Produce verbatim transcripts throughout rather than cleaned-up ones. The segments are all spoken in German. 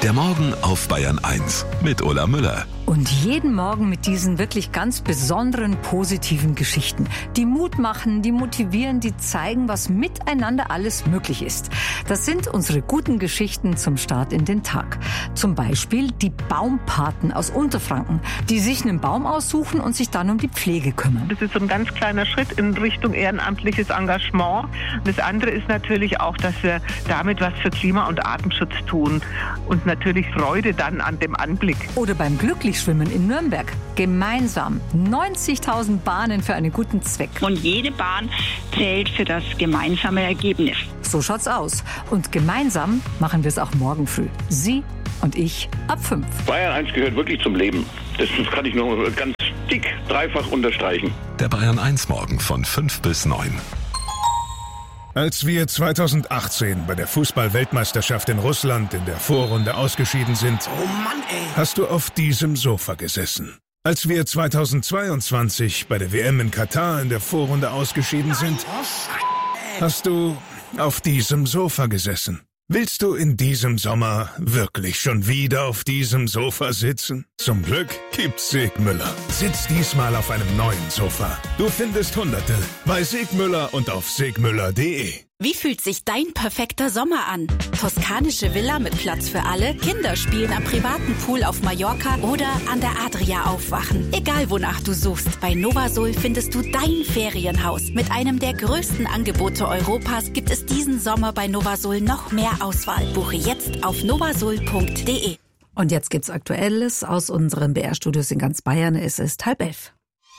Der Morgen auf Bayern eins mit Ulla Müller. Und jeden Morgen mit diesen wirklich ganz besonderen positiven Geschichten, die Mut machen, die motivieren, die zeigen, was miteinander alles möglich ist. Das sind unsere guten Geschichten zum Start in den Tag. Zum Beispiel die Baumpaten aus Unterfranken, die sich einen Baum aussuchen und sich dann um die Pflege kümmern. Das ist so ein ganz kleiner Schritt in Richtung ehrenamtliches Engagement. Das andere ist natürlich auch, dass wir damit was für Klima- und Artenschutz tun und natürlich Freude dann an dem Anblick. Oder beim Glücklichschwimmen in Nürnberg. Gemeinsam neunzigtausend Bahnen für einen guten Zweck. Und jede Bahn zählt für das gemeinsame Ergebnis. So schaut's aus. Und gemeinsam machen wir es auch morgen früh. Sie und ich ab fünf. Bayern eins gehört wirklich zum Leben. Das kann ich nur ganz dick, dreifach unterstreichen. Der Bayern eins Morgen von fünf bis neun. Als wir zweitausendachtzehn bei der Fußball-Weltmeisterschaft in Russland in der Vorrunde ausgeschieden sind, oh Mann, ey. hast du auf diesem Sofa gesessen. Als wir zweitausendzweiundzwanzig bei der W M in Katar in der Vorrunde ausgeschieden sind, hast du auf diesem Sofa gesessen. Willst du in diesem Sommer wirklich schon wieder auf diesem Sofa sitzen? Zum Glück gibt's Segmüller. Sitz diesmal auf einem neuen Sofa. Du findest Hunderte bei Segmüller und auf segmüller punkt de. Wie fühlt sich dein perfekter Sommer an? Toskanische Villa mit Platz für alle, Kinder spielen am privaten Pool auf Mallorca oder an der Adria aufwachen. Egal wonach du suchst, bei Novasol findest du dein Ferienhaus. Mit einem der größten Angebote Europas gibt es diesen Sommer bei Novasol noch mehr Auswahl. Buche jetzt auf novasol punkt de. Und jetzt gibt's Aktuelles aus unseren B R-Studios in ganz Bayern. Es ist halb elf.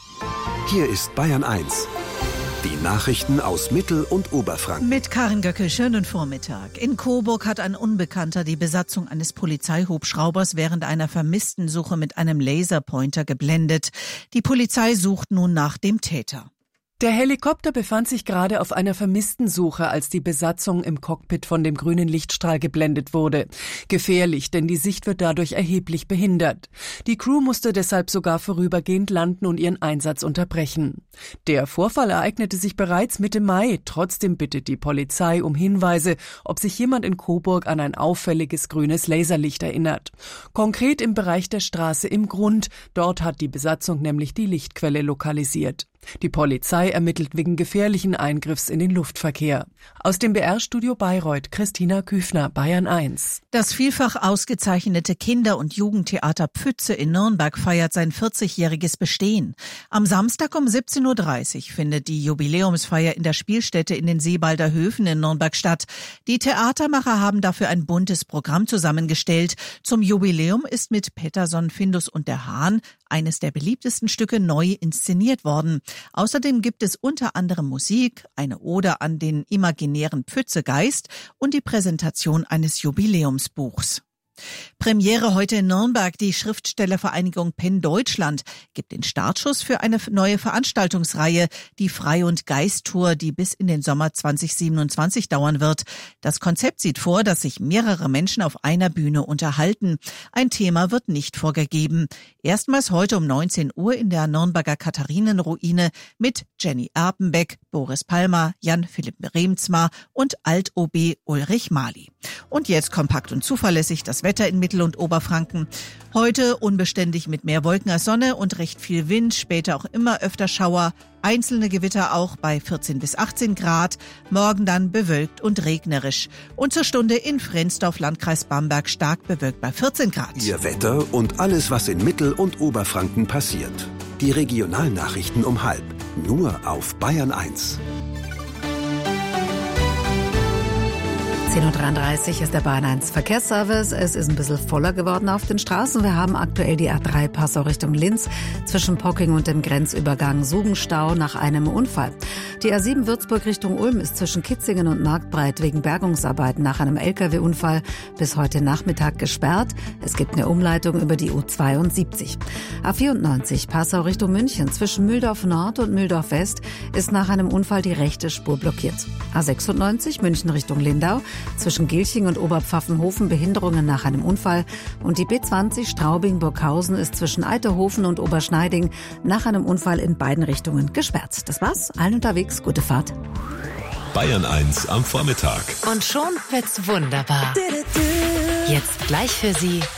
Hier ist Bayern eins. Die Nachrichten aus Mittel- und Oberfranken. Mit Karin Göckel, schönen Vormittag. In Coburg hat ein Unbekannter die Besatzung eines Polizeihubschraubers während einer Vermisstensuche mit einem Laserpointer geblendet. Die Polizei sucht nun nach dem Täter. Der Helikopter befand sich gerade auf einer Vermisstensuche, als die Besatzung im Cockpit von dem grünen Lichtstrahl geblendet wurde. Gefährlich, denn die Sicht wird dadurch erheblich behindert. Die Crew musste deshalb sogar vorübergehend landen und ihren Einsatz unterbrechen. Der Vorfall ereignete sich bereits Mitte Mai. Trotzdem bittet die Polizei um Hinweise, ob sich jemand in Coburg an ein auffälliges grünes Laserlicht erinnert. Konkret im Bereich der Straße im Grund. Dort hat die Besatzung nämlich die Lichtquelle lokalisiert. Die Polizei ermittelt wegen gefährlichen Eingriffs in den Luftverkehr. Aus dem B R-Studio Bayreuth, Christina Küfner, Bayern eins. Das vielfach ausgezeichnete Kinder- und Jugendtheater Pfütze in Nürnberg feiert sein vierzigjähriges Bestehen. Am Samstag um siebzehn Uhr dreißig findet die Jubiläumsfeier in der Spielstätte in den Seebalder Höfen in Nürnberg statt. Die Theatermacher haben dafür ein buntes Programm zusammengestellt. Zum Jubiläum ist mit Pettersson, Findus und der Hahn eines der beliebtesten Stücke neu inszeniert worden. Außerdem gibt es unter anderem Musik, eine Ode an den imaginären Pfützegeist und die Präsentation eines Jubiläumsbuchs. Premiere heute in Nürnberg. Die Schriftstellervereinigung Penn Deutschland gibt den Startschuss für eine neue Veranstaltungsreihe, die Frei- und Geist-Tour, die bis in den Sommer zwanzig siebenundzwanzig dauern wird. Das Konzept sieht vor, dass sich mehrere Menschen auf einer Bühne unterhalten. Ein Thema wird nicht vorgegeben. Erstmals heute um neunzehn Uhr in der Nürnberger Katharinenruine mit Jenny Erpenbeck, Boris Palmer, Jan-Philipp Remzma und Alt-O B Ulrich Mali. Und jetzt kompakt und zuverlässig das Wetter in Mittel- und Oberfranken. Heute unbeständig mit mehr Wolken als Sonne und recht viel Wind, später auch immer öfter Schauer, einzelne Gewitter auch bei vierzehn bis achtzehn Grad, morgen dann bewölkt und regnerisch. Und zur Stunde in Frensdorf, Landkreis Bamberg, stark bewölkt bei vierzehn Grad. Ihr Wetter und alles, was in Mittel- und Oberfranken passiert. Die Regionalnachrichten um halb, nur auf Bayern eins. zehn Uhr dreiunddreißig ist der Bayern eins Verkehrsservice. Es ist ein bisschen voller geworden auf den Straßen. Wir haben aktuell die A drei Passau Richtung Linz zwischen Pocking und dem Grenzübergang Sugenstau nach einem Unfall. Die A sieben Würzburg Richtung Ulm ist zwischen Kitzingen und Marktbreit wegen Bergungsarbeiten nach einem L K W-Unfall bis heute Nachmittag gesperrt. Es gibt eine Umleitung über die U zweiundsiebzig. A vierundneunzig Passau Richtung München zwischen Mühldorf Nord und Mühldorf West ist nach einem Unfall die rechte Spur blockiert. A sechsundneunzig München Richtung Lindau zwischen Gilching und Oberpfaffenhofen Behinderungen nach einem Unfall und die B zwanzig Straubing-Burghausen ist zwischen Eiterhofen und Oberschneiding nach einem Unfall in beiden Richtungen gesperrt. Das war's. Allen unterwegs. Gute Fahrt. Bayern eins am Vormittag. Und schon wird's wunderbar. Jetzt gleich für Sie